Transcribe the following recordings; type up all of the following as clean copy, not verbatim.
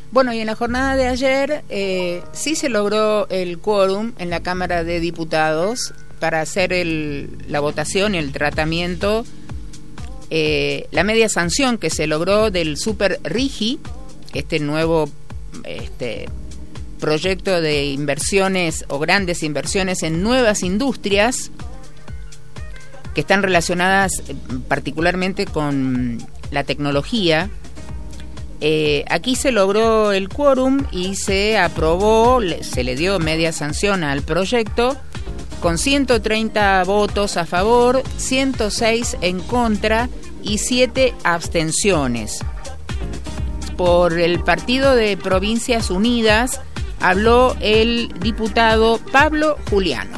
Bueno, y en la jornada de ayer sí se logró el quórum en la Cámara de Diputados para hacer la votación y el tratamiento, la media sanción que se logró del Super RIGI, este nuevo proyecto de inversiones o grandes inversiones en nuevas industrias que están relacionadas particularmente con la tecnología. Aquí se logró el quórum y se aprobó, se le dio media sanción al proyecto con 130 votos a favor, 106 en contra y 7 abstenciones. Por el Partido de Provincias Unidas habló el diputado Pablo Juliano.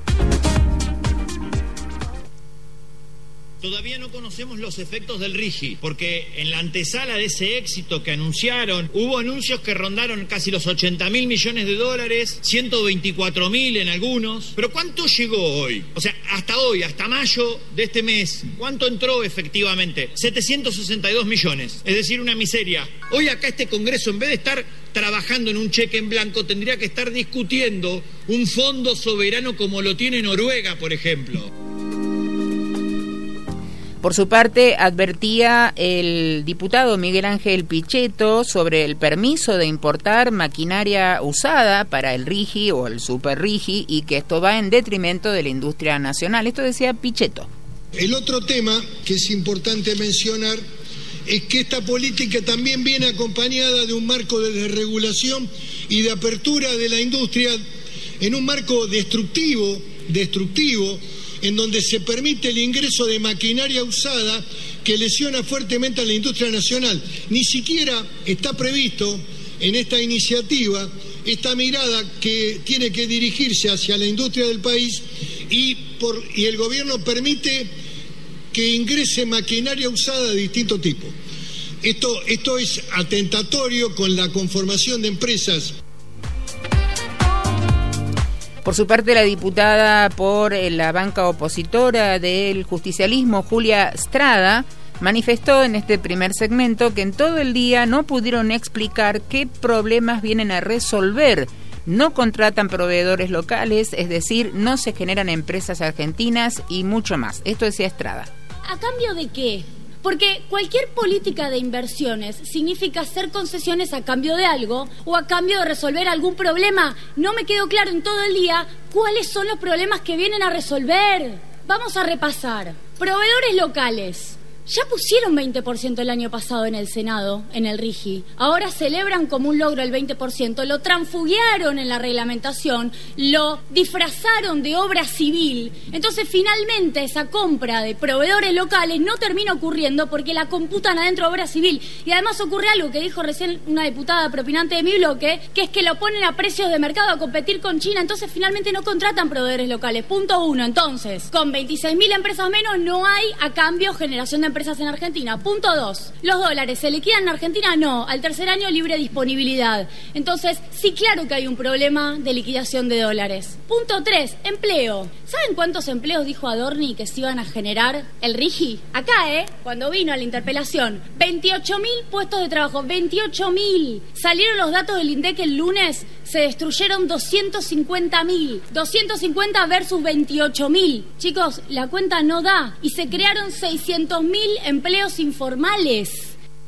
Todavía no conocemos los efectos del RIGI, porque en la antesala de ese éxito que anunciaron, hubo anuncios que rondaron casi los 80.000 millones de dólares, 124.000 en algunos. Pero ¿cuánto llegó hoy? O sea, hasta hoy, hasta mayo de este mes, ¿cuánto entró efectivamente? 762 millones, es decir, una miseria. Hoy acá este Congreso, en vez de estar trabajando en un cheque en blanco, tendría que estar discutiendo un fondo soberano como lo tiene Noruega, por ejemplo. Por su parte, advertía el diputado Miguel Ángel Pichetto sobre el permiso de importar maquinaria usada para el RIGI o el Super RIGI y que esto va en detrimento de la industria nacional. Esto decía Pichetto. El otro tema que es importante mencionar es que esta política también viene acompañada de un marco de desregulación y de apertura de la industria en un marco destructivo, en donde se permite el ingreso de maquinaria usada que lesiona fuertemente a la industria nacional. Ni siquiera está previsto en esta iniciativa esta mirada que tiene que dirigirse hacia la industria del país y el gobierno permite que ingrese maquinaria usada de distinto tipo. Esto es atentatorio con la conformación de empresas. Por su parte, la diputada por la banca opositora del justicialismo, Julia Estrada, manifestó en este primer segmento que en todo el día no pudieron explicar qué problemas vienen a resolver. No contratan proveedores locales, es decir, no se generan empresas argentinas y mucho más. Esto decía Estrada. ¿A cambio de qué? Porque cualquier política de inversiones significa hacer concesiones a cambio de algo o a cambio de resolver algún problema. No me quedó claro en todo el día cuáles son los problemas que vienen a resolver. Vamos a repasar. Proveedores locales. Ya pusieron 20% el año pasado en el Senado, en el RIGI. Ahora celebran como un logro el 20%. Lo transfugiaron en la reglamentación, lo disfrazaron de obra civil. Entonces, finalmente, esa compra de proveedores locales no termina ocurriendo porque la computan adentro de obra civil. Y además ocurre algo que dijo recién una diputada propinante de mi bloque, que es que lo ponen a precios de mercado a competir con China. Entonces, finalmente no contratan proveedores locales. Punto 1. Entonces, con 26.000 empresas menos no hay a cambio generación de empresas en Argentina. Punto 2. ¿Los dólares se liquidan en Argentina? No. Al tercer año libre disponibilidad. Entonces, sí, claro que hay un problema de liquidación de dólares. Punto 3. Empleo. ¿Saben cuántos empleos dijo Adorni que se iban a generar el RIGI? Acá, cuando vino a la interpelación, 28.000 puestos de trabajo. 28.000. Salieron los datos del INDEC el lunes, se destruyeron 250.000. 250 versus 28.000. Chicos, la cuenta no da. Y se crearon 600.000 empleos informales.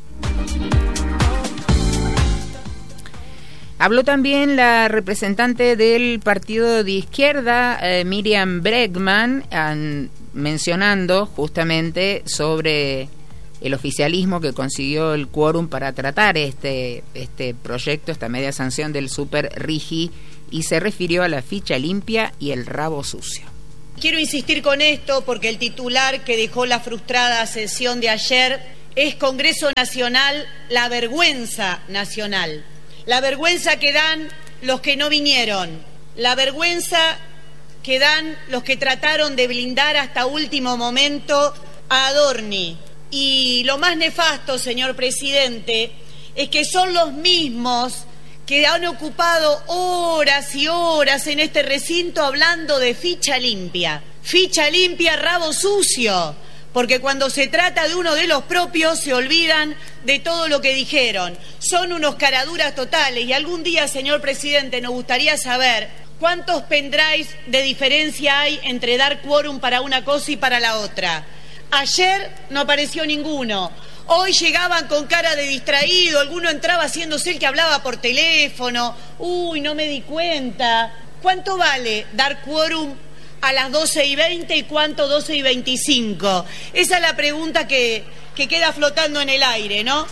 Habló también la representante del partido de izquierda, Miriam Bregman, mencionando justamente sobre el oficialismo que consiguió el quórum para tratar este proyecto, esta media sanción del Super RIGI, y se refirió a la ficha limpia y el rabo sucio. Quiero insistir con esto porque el titular que dejó la frustrada sesión de ayer es Congreso Nacional, la vergüenza nacional. La vergüenza que dan los que no vinieron, la vergüenza que dan los que trataron de blindar hasta último momento a Adorni. Y lo más nefasto, señor presidente, es que son los mismos que han ocupado horas y horas en este recinto hablando de ficha limpia, rabo sucio, porque cuando se trata de uno de los propios se olvidan de todo lo que dijeron. Son unos caraduras totales y algún día, señor presidente, nos gustaría saber cuántos pendrives de diferencia hay entre dar quórum para una cosa y para la otra. Ayer no apareció ninguno. Hoy llegaban con cara de distraído, alguno entraba haciéndose el que hablaba por teléfono. Uy, no me di cuenta. ¿Cuánto vale dar quórum a las 12:20 y cuánto 12:25? Esa es la pregunta que queda flotando en el aire, ¿no?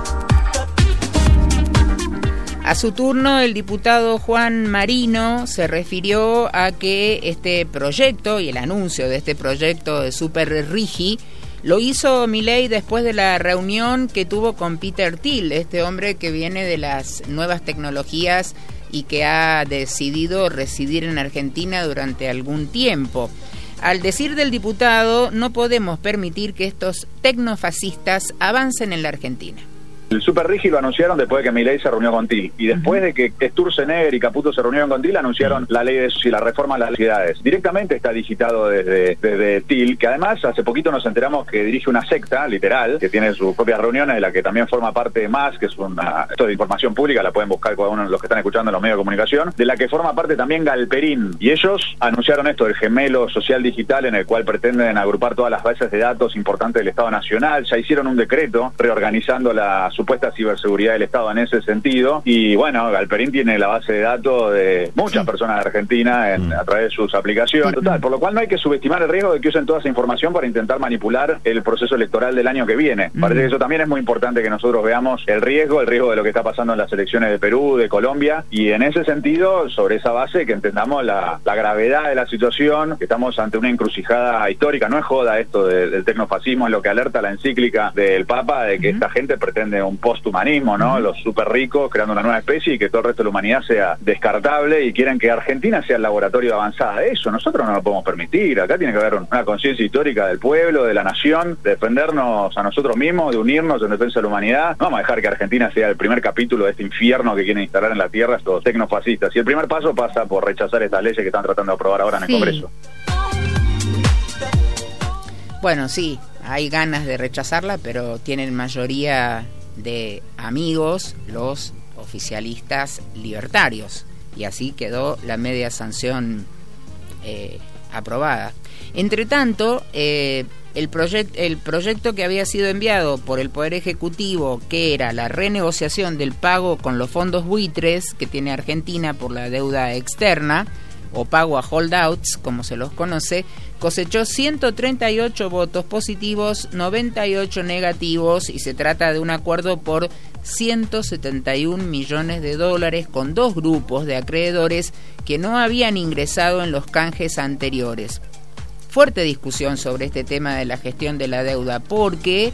A su turno, el diputado Juan Marino se refirió a que este proyecto y el anuncio de este proyecto de Super Rigi lo hizo Milei después de la reunión que tuvo con Peter Thiel, este hombre que viene de las nuevas tecnologías y que ha decidido residir en Argentina durante algún tiempo. Al decir del diputado, no podemos permitir que estos tecnofascistas avancen en la Argentina. El Super Rigi lo anunciaron después de que Milei se reunió con Thiel. Y después de que Sturzenegger y Caputo se reunieron con Thiel, anunciaron la ley y la reforma a las sociedades. Directamente está digitado desde Thiel, que además hace poquito nos enteramos que dirige una secta, literal, que tiene sus propias reuniones, de la que también forma parte más, que es esto de información pública, la pueden buscar cada uno de los que están escuchando en los medios de comunicación, de la que forma parte también Galperín. Y ellos anunciaron esto, el gemelo social digital, en el cual pretenden agrupar todas las bases de datos importantes del Estado Nacional. Ya hicieron un decreto reorganizando la supuesta ciberseguridad del Estado en ese sentido, y bueno, Galperín tiene la base de datos de muchas personas de Argentina a través de sus aplicaciones, total, por lo cual no hay que subestimar el riesgo de que usen toda esa información para intentar manipular el proceso electoral del año que viene. Parece que eso también es muy importante, que nosotros veamos el riesgo de lo que está pasando en las elecciones de Perú, de Colombia, y en ese sentido, sobre esa base, que entendamos la gravedad de la situación, que estamos ante una encrucijada histórica. No es joda esto del tecnofascismo, es lo que alerta la encíclica del Papa, de que esta gente pretende un posthumanismo, ¿no? Los súper ricos creando una nueva especie y que todo el resto de la humanidad sea descartable, y quieren que Argentina sea el laboratorio de avanzada de eso. Nosotros no lo podemos permitir. Acá tiene que haber una conciencia histórica del pueblo, de la nación, de defendernos a nosotros mismos, de unirnos en defensa de la humanidad. No vamos a dejar que Argentina sea el primer capítulo de este infierno que quieren instalar en la tierra estos tecnofascistas. Y el primer paso pasa por rechazar estas leyes que están tratando de aprobar ahora en el Congreso. Bueno, sí, hay ganas de rechazarla, pero tienen mayoría de amigos los oficialistas libertarios, y así quedó la media sanción aprobada. Entre tanto, el proyecto que había sido enviado por el Poder Ejecutivo, que era la renegociación del pago con los fondos buitres que tiene Argentina por la deuda externa, o pago a holdouts, como se los conoce, cosechó 138 votos positivos, 98 negativos, y se trata de un acuerdo por 171 millones de dólares con dos grupos de acreedores que no habían ingresado en los canjes anteriores. Fuerte discusión sobre este tema de la gestión de la deuda, porque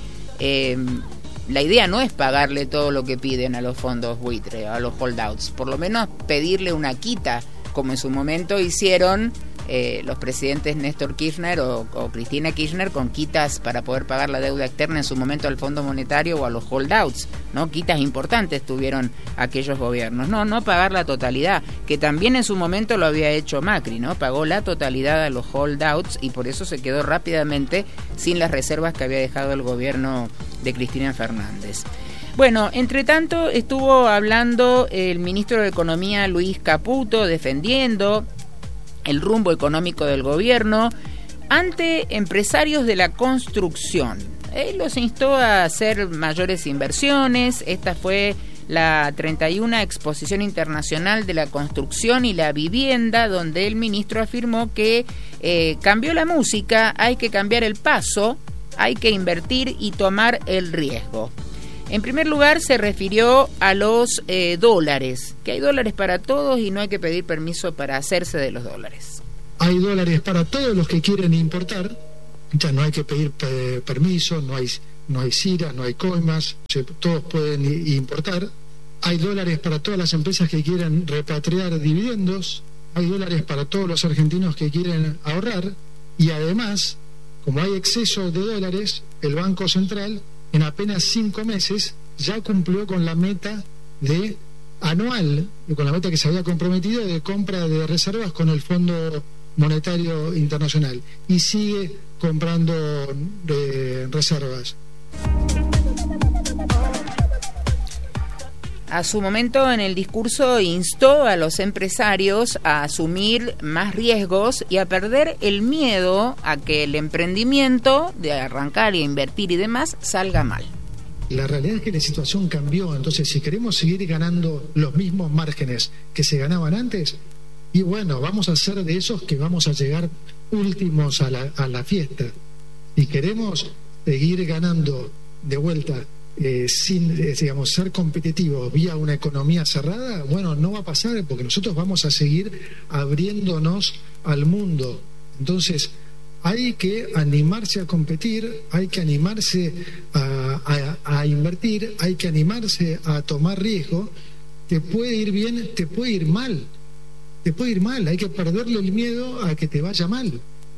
la idea no es pagarle todo lo que piden a los fondos buitre, a los holdouts, por lo menos pedirle una quita, como en su momento hicieron los presidentes Néstor Kirchner o Cristina Kirchner, con quitas para poder pagar la deuda externa en su momento al Fondo Monetario o a los holdouts, ¿no? Quitas importantes tuvieron aquellos gobiernos. No pagar la totalidad, que también en su momento lo había hecho Macri, ¿no? Pagó la totalidad a los holdouts y por eso se quedó rápidamente sin las reservas que había dejado el gobierno de Cristina Fernández. Bueno, entre tanto estuvo hablando el ministro de Economía, Luis Caputo, defendiendo el rumbo económico del gobierno ante empresarios de la construcción. Él los instó a hacer mayores inversiones. Esta fue la 31 Exposición Internacional de la Construcción y la Vivienda, donde el ministro afirmó que cambió la música, hay que cambiar el paso, hay que invertir y tomar el riesgo. En primer lugar, se refirió a los dólares, que hay dólares para todos y no hay que pedir permiso para hacerse de los dólares. Hay dólares para todos los que quieren importar, ya no hay que pedir permiso, no hay CIRA, no hay coimas, todos pueden importar. Hay dólares para todas las empresas que quieren repatriar dividendos, hay dólares para todos los argentinos que quieren ahorrar, y además, como hay exceso de dólares, el Banco Central en apenas 5 meses ya cumplió con la meta anual, con la meta que se había comprometido de compra de reservas con el Fondo Monetario Internacional y sigue comprando reservas. A su momento en el discurso instó a los empresarios a asumir más riesgos y a perder el miedo a que el emprendimiento de arrancar y invertir y demás salga mal. La realidad es que la situación cambió, entonces si queremos seguir ganando los mismos márgenes que se ganaban antes, y bueno, vamos a ser de esos que vamos a llegar últimos a la fiesta. Y queremos seguir ganando de vuelta sin, digamos, ser competitivos vía una economía cerrada, bueno, no va a pasar porque nosotros vamos a seguir abriéndonos al mundo. Entonces hay que animarse a competir, hay que animarse a invertir, hay que animarse a tomar riesgo. Te puede ir bien, te puede ir mal, hay que perderle el miedo a que te vaya mal.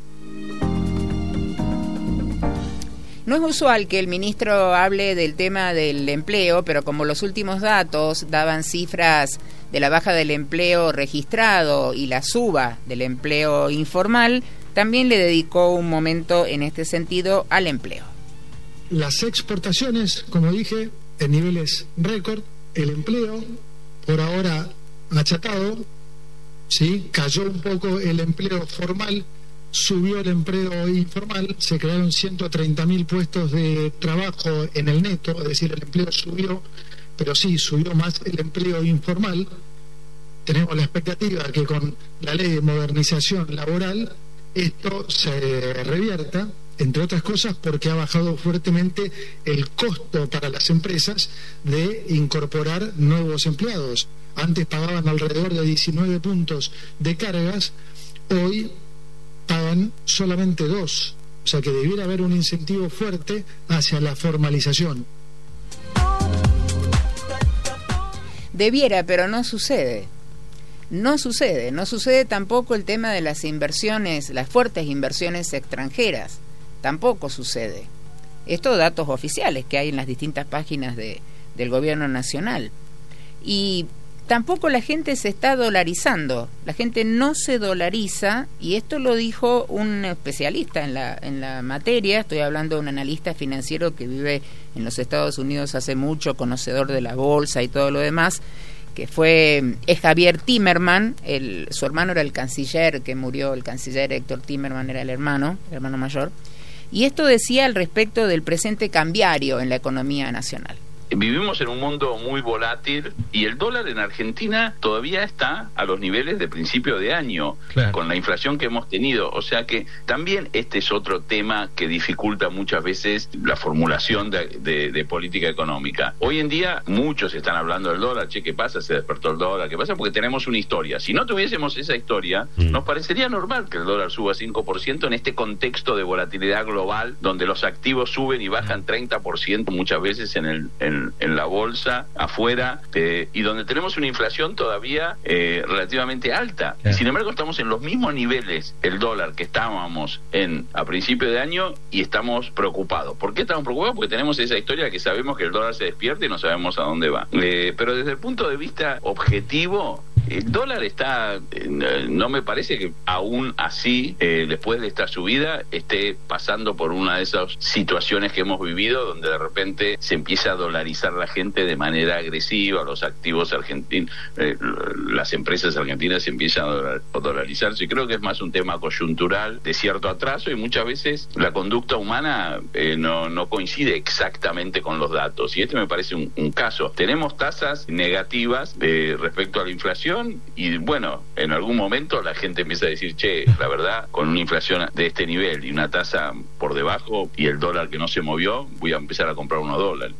No es usual que el ministro hable del tema del empleo, pero como los últimos datos daban cifras de la baja del empleo registrado y la suba del empleo informal, también le dedicó un momento en este sentido al empleo. Las exportaciones, como dije, en niveles récord, el empleo por ahora achatado, ¿sí? Cayó un poco el empleo formal, subió el empleo informal, se crearon 130.000 puestos de trabajo en el neto, es decir, el empleo subió, pero sí, subió más el empleo informal. Tenemos la expectativa que con la ley de modernización laboral esto se revierta, entre otras cosas porque ha bajado fuertemente el costo para las empresas de incorporar nuevos empleados. Antes pagaban alrededor de 19 puntos de cargas, hoy pagan solamente 2, o sea que debiera haber un incentivo fuerte hacia la formalización. Debiera, pero no sucede. No sucede tampoco el tema de las inversiones, las fuertes inversiones extranjeras, tampoco sucede. Estos datos oficiales que hay en las distintas páginas del gobierno nacional. Y tampoco la gente se está dolarizando, la gente no se dolariza, y esto lo dijo un especialista en la materia. Estoy hablando de un analista financiero que vive en los Estados Unidos hace mucho, conocedor de la bolsa y todo lo demás, que es Javier Timerman, su hermano era el canciller que murió, el canciller Héctor Timerman era el hermano mayor, y esto decía al respecto del presente cambiario en la economía nacional. Vivimos en un mundo muy volátil y el dólar en Argentina todavía está a los niveles de principio de año, claro, con la inflación que hemos tenido. O sea que también este es otro tema que dificulta muchas veces la formulación de política económica. Hoy en día muchos están hablando del dólar. Che, ¿qué pasa? Se despertó el dólar. ¿Qué pasa? Porque tenemos una historia. Si no tuviésemos esa historia, nos parecería normal que el dólar suba 5% en este contexto de volatilidad global donde los activos suben y bajan 30% muchas veces en la bolsa afuera, y donde tenemos una inflación todavía relativamente alta. Y sin embargo estamos en los mismos niveles el dólar que estábamos a principio de año y estamos preocupados. ¿Por qué estamos preocupados? Porque tenemos esa historia que sabemos que el dólar se despierta y no sabemos a dónde va. Pero desde el punto de vista objetivo, el dólar está, no me parece que aún así, después de esta subida, esté pasando por una de esas situaciones que hemos vivido, donde de repente se empieza a dolarizar la gente de manera agresiva, los activos argentinos, las empresas argentinas se empiezan a dolarizarse. Creo que es más un tema coyuntural de cierto atraso, y muchas veces la conducta humana no coincide exactamente con los datos, y este me parece un caso. Tenemos tasas negativas respecto a la inflación, y bueno, en algún momento la gente empieza a decir, che, la verdad, con una inflación de este nivel y una tasa por debajo y el dólar que no se movió, voy a empezar a comprar unos dólares.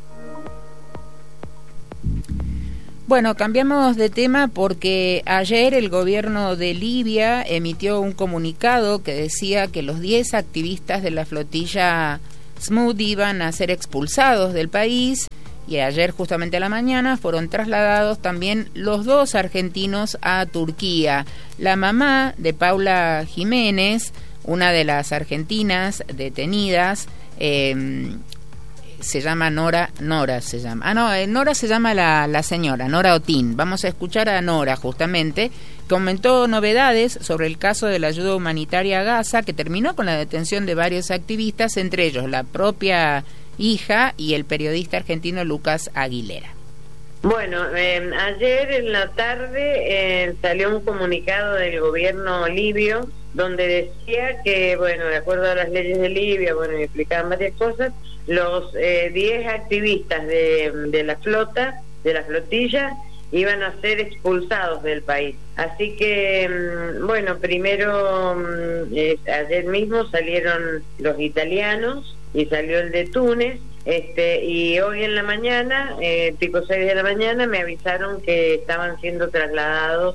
Bueno, cambiamos de tema porque ayer el gobierno de Libia emitió un comunicado que decía que los 10 activistas de la flotilla Smooth iban a ser expulsados del país, y ayer justamente a la mañana fueron trasladados también los 2 argentinos a Turquía. La mamá de Paula Jiménez, una de las argentinas detenidas, se llama Nora se llama. Nora se llama la señora, Nora Otín. Vamos a escuchar a Nora, justamente, que comentó novedades sobre el caso de la ayuda humanitaria a Gaza, que terminó con la detención de varios activistas, entre ellos la propia hija y el periodista argentino Lucas Aguilera. Bueno, ayer en la tarde salió un comunicado del gobierno libio donde decía que, bueno, de acuerdo a las leyes de Libia, bueno, y explicaban varias cosas, los 10 activistas de la flota, de la flotilla, iban a ser expulsados del país. Así que, bueno, primero, ayer mismo salieron los italianos y salió el de Túnez. Y hoy en la mañana, tipo 6 de la mañana, me avisaron que estaban siendo trasladados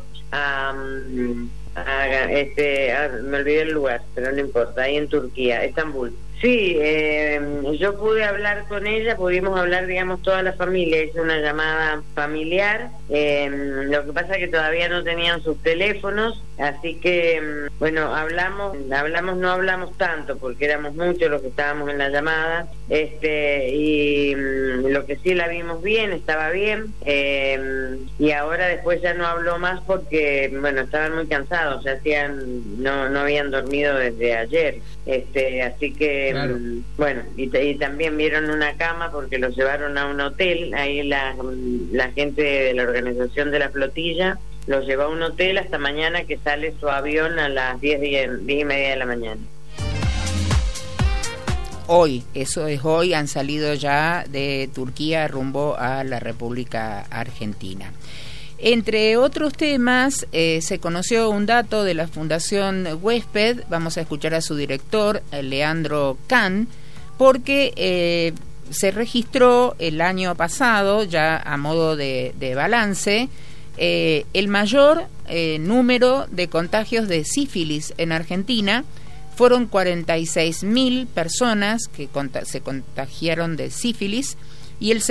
me olvidé el lugar, pero no importa, ahí en Turquía, Estambul. Sí, yo pude hablar con ella, pudimos hablar, digamos, toda la familia, hice una llamada familiar, lo que pasa es que todavía no tenían sus teléfonos, así que, bueno, no hablamos tanto, porque éramos muchos los que estábamos en la llamada, y lo que sí la vimos bien, estaba bien, y ahora después ya no habló más porque, bueno, estaban muy cansados, no habían dormido desde ayer, así que, claro. Bueno, y también vieron una cama porque los llevaron a un hotel, ahí la gente de la organización de la flotilla los llevó a un hotel hasta mañana, que sale su avión a las 10 y media de la mañana. Hoy, eso es hoy, han salido ya de Turquía rumbo a la República Argentina. Entre otros temas, se conoció un dato de la Fundación Huésped. Vamos a escuchar a su director, Leandro Kahn, porque se registró el año pasado, ya a modo de balance, el mayor número de contagios de sífilis en Argentina. Fueron 46.000 personas que se contagiaron de sífilis, y el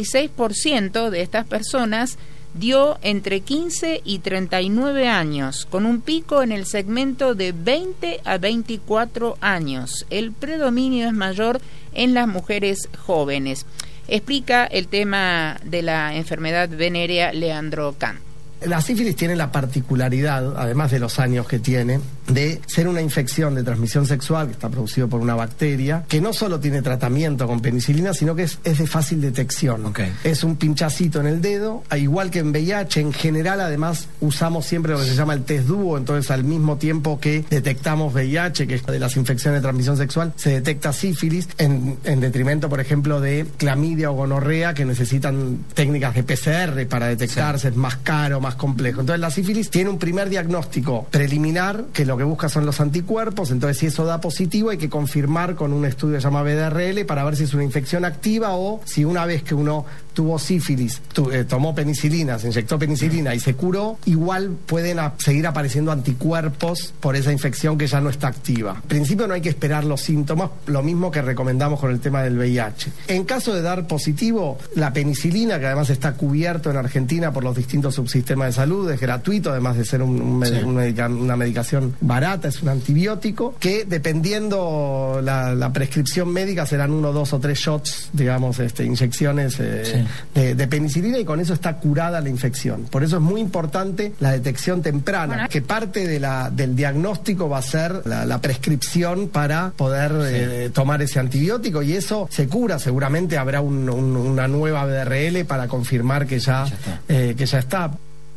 76% de estas personas dio entre 15 y 39 años, con un pico en el segmento de 20 a 24 años. El predominio es mayor en las mujeres jóvenes. Explica el tema de la enfermedad venérea Leandro Kahn. La sífilis tiene la particularidad, además de los años que tiene, de ser una infección de transmisión sexual que está producido por una bacteria, que no solo tiene tratamiento con penicilina, sino que es de fácil detección. Okay. Es un pinchacito en el dedo, igual que en VIH. En general, además, usamos siempre lo que se llama el test dúo, entonces al mismo tiempo que detectamos VIH, que es de las infecciones de transmisión sexual, se detecta sífilis, en detrimento, por ejemplo, de clamidia o gonorrea, que necesitan técnicas de PCR para detectarse, sí. Es más caro, más complejo. Entonces la sífilis tiene un primer diagnóstico preliminar, que lo que busca son los anticuerpos. Entonces, si eso da positivo, hay que confirmar con un estudio llamado VDRL para ver si es una infección activa, o si una vez que uno tuvo sífilis, tomó penicilina, se inyectó penicilina y se curó, igual pueden seguir apareciendo anticuerpos por esa infección que ya no está activa. En principio no hay que esperar los síntomas, lo mismo que recomendamos con el tema del VIH. En caso de dar positivo, la penicilina, que además está cubierto en Argentina por los distintos subsistemas de salud, es gratuito, además de ser una medicación barata, es un antibiótico, que dependiendo la prescripción médica serán 1, 2 o 3 shots, digamos, inyecciones de penicilina, y con eso está curada la infección. Por eso es muy importante la detección temprana, que parte del diagnóstico va a ser la prescripción para poder tomar ese antibiótico, y eso se cura. Seguramente habrá una nueva VDRL para confirmar que ya está.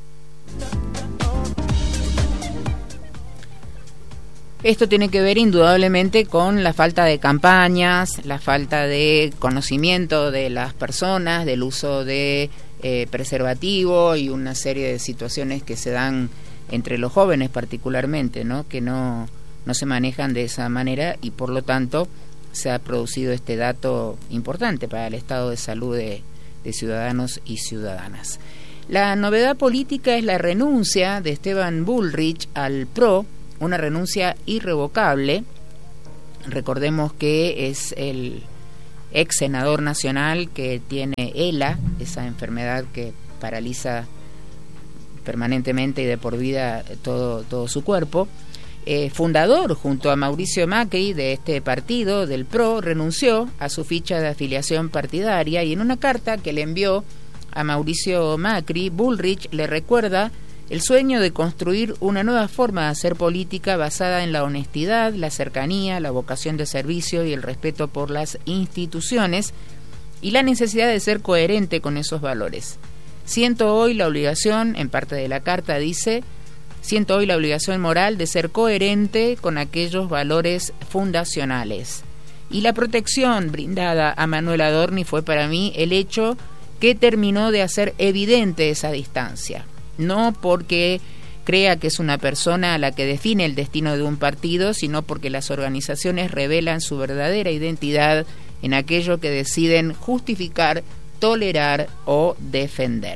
Esto tiene que ver indudablemente con la falta de campañas, la falta de conocimiento de las personas, del uso de preservativo y una serie de situaciones que se dan entre los jóvenes particularmente, ¿no? Que no se manejan de esa manera, y por lo tanto se ha producido este dato importante para el estado de salud de ciudadanos y ciudadanas. La novedad política es la renuncia de Esteban Bullrich al PRO, una renuncia irrevocable. Recordemos que es el ex senador nacional que tiene ELA, esa enfermedad que paraliza permanentemente y de por vida todo su cuerpo, fundador junto a Mauricio Macri de este partido, del PRO, renunció a su ficha de afiliación partidaria y en una carta que le envió a Mauricio Macri, Bullrich le recuerda el sueño de construir una nueva forma de hacer política basada en la honestidad, la cercanía, la vocación de servicio y el respeto por las instituciones y la necesidad de ser coherente con esos valores. Siento hoy la obligación, en parte de la carta dice, siento hoy la obligación moral de ser coherente con aquellos valores fundacionales. Y la protección brindada a Manuel Adorni fue para mí el hecho que terminó de hacer evidente esa distancia. No porque crea que es una persona a la que define el destino de un partido, sino porque las organizaciones revelan su verdadera identidad en aquello que deciden justificar, tolerar o defender.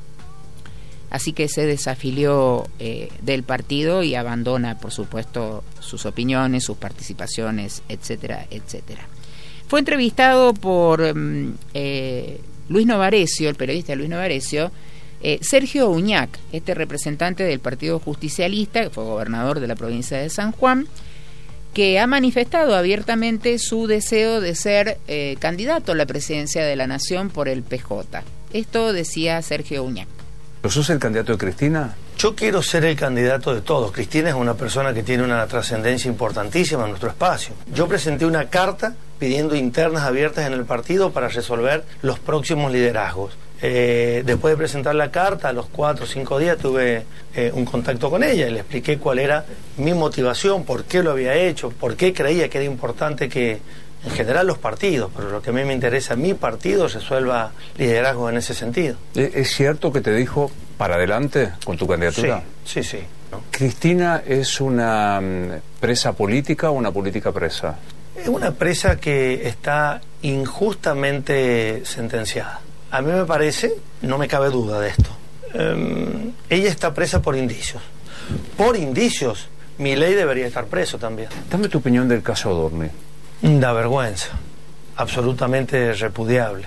Así que se desafilió del partido y abandona, por supuesto, sus opiniones, sus participaciones, etcétera, etcétera. Fue entrevistado por Luis Novarecio, el periodista Luis Novarecio, Sergio Uñac, este representante del Partido Justicialista, que fue gobernador de la provincia de San Juan, que ha manifestado abiertamente su deseo de ser candidato a la presidencia de la Nación por el PJ. Esto decía Sergio Uñac. ¿Pero sos el candidato de Cristina? Yo quiero ser el candidato de todos. Cristina es una persona que tiene una trascendencia importantísima en nuestro espacio. Yo presenté una carta pidiendo internas abiertas en el partido para resolver los próximos liderazgos. Después de presentar la carta, a los 4 o 5 días tuve un contacto con ella y le expliqué cuál era mi motivación, por qué lo había hecho, por qué creía que era importante que, en general, los partidos, pero lo que a mí me interesa, mi partido, resuelva liderazgo en ese sentido. ¿Es cierto que te dijo para adelante con tu candidatura? Sí. ¿No? ¿Cristina es una presa política o una política presa? Es una presa que está injustamente sentenciada. A mí me parece, no me cabe duda de esto, ella está presa por indicios. Por indicios, Milei debería estar preso también. Dame tu opinión del caso Adorni. Da vergüenza, absolutamente repudiable.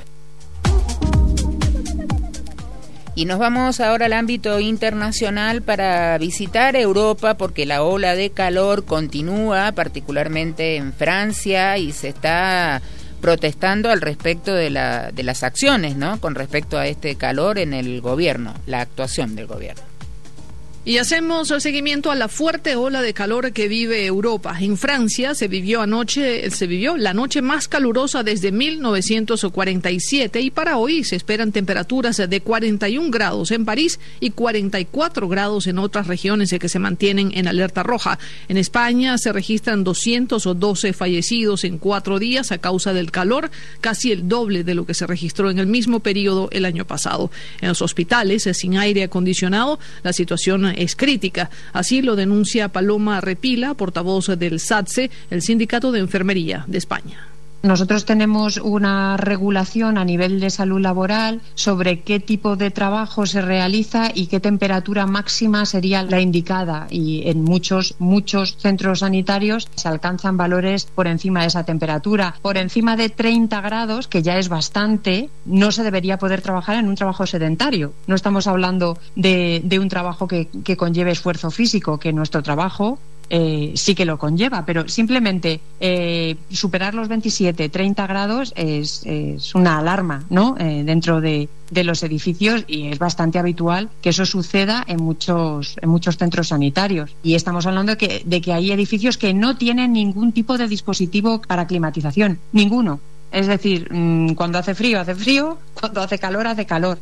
Y nos vamos ahora al ámbito internacional para visitar Europa, porque la ola de calor continúa, particularmente en Francia, y se está protestando al respecto de las acciones, ¿no?, con respecto a este calor en el gobierno, la actuación del gobierno. Y hacemos el seguimiento a la fuerte ola de calor que vive Europa. En Francia se vivió la noche más calurosa desde 1947 y para hoy se esperan temperaturas de 41 grados en París y 44 grados en otras regiones que se mantienen en alerta roja. En España se registran 212 fallecidos en 4 días a causa del calor, casi el doble de lo que se registró en el mismo periodo el año pasado. En los hospitales sin aire acondicionado la situación es crítica. Así lo denuncia Paloma Repila, portavoz del SATSE, el Sindicato de Enfermería de España. Nosotros tenemos una regulación a nivel de salud laboral sobre qué tipo de trabajo se realiza y qué temperatura máxima sería la indicada, y en muchos centros sanitarios se alcanzan valores por encima de esa temperatura. Por encima de 30 grados, que ya es bastante, no se debería poder trabajar en un trabajo sedentario. No estamos hablando de un trabajo que conlleve esfuerzo físico, que nuestro trabajo sí que lo conlleva, pero simplemente superar los 27, 30 grados es una alarma, ¿no?, dentro de los edificios, y es bastante habitual que eso suceda en muchos centros sanitarios. Y estamos hablando de que hay edificios que no tienen ningún tipo de dispositivo para climatización, ninguno. Es decir, cuando hace frío, cuando hace calor.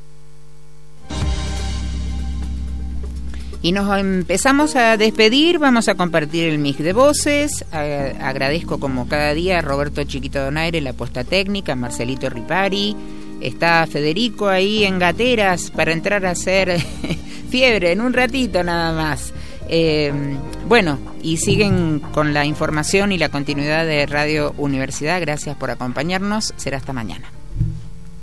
Y nos empezamos a despedir, vamos a compartir el mix de voces. Agradezco como cada día a Roberto Chiquito Donaire la puesta técnica, a Marcelito Ripari, está Federico ahí en gateras para entrar a hacer fiebre en un ratito nada más. Bueno, y siguen con la información y la continuidad de Radio Universidad. Gracias por acompañarnos, será hasta mañana.